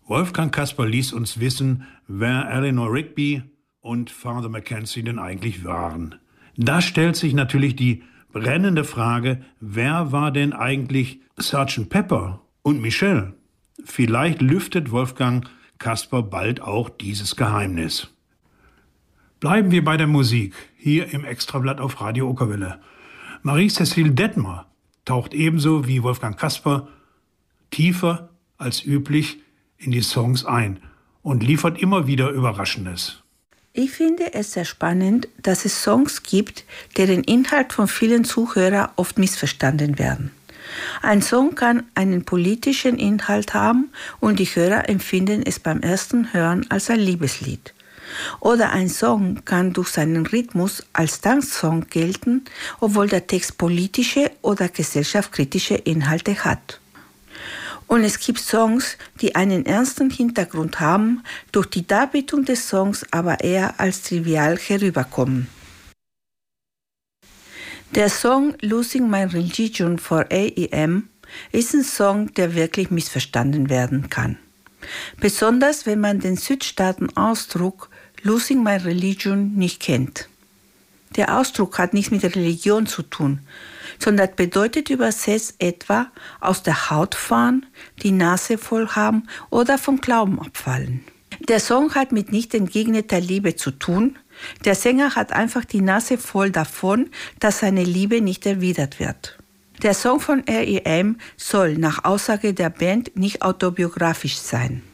Wolfgang Kasper ließ uns wissen, wer Eleanor Rigby und Father Mackenzie denn eigentlich waren. Da stellt sich natürlich die brennende Frage, wer war denn eigentlich Sgt. Pepper und Michelle? Vielleicht lüftet Wolfgang Kasper bald auch dieses Geheimnis. Bleiben wir bei der Musik, hier im Extrablatt auf Radio Okerwelle. Marie-Cécile Detmer taucht ebenso wie Wolfgang Kasper tiefer als üblich in die Songs ein und liefert immer wieder Überraschendes. Ich finde es sehr spannend, dass es Songs gibt, deren Inhalt von vielen Zuhörern oft missverstanden werden. Ein Song kann einen politischen Inhalt haben und die Hörer empfinden es beim ersten Hören als ein Liebeslied. Oder ein Song kann durch seinen Rhythmus als Tanzsong gelten, obwohl der Text politische oder gesellschaftskritische Inhalte hat. Und es gibt Songs, die einen ernsten Hintergrund haben, durch die Darbietung des Songs aber eher als trivial herüberkommen. Der Song Losing My Religion for AEM ist ein Song, der wirklich missverstanden werden kann. Besonders wenn man den Südstaaten-Ausdruck Losing My Religion nicht kennt. Der Ausdruck hat nichts mit Religion zu tun, sondern bedeutet übersetzt etwa aus der Haut fahren, die Nase voll haben oder vom Glauben abfallen. Der Song hat mit nicht entgegneter Liebe zu tun. Der Sänger hat einfach die Nase voll davon, dass seine Liebe nicht erwidert wird. Der Song von R.E.M. soll nach Aussage der Band nicht autobiografisch sein.